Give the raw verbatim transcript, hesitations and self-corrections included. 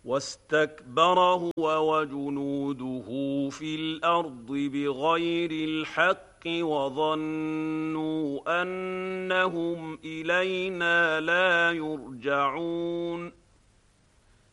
واستكبر هو وجنوده في الأرض بغير الحق وظنوا أنهم إلينا لا يرجعون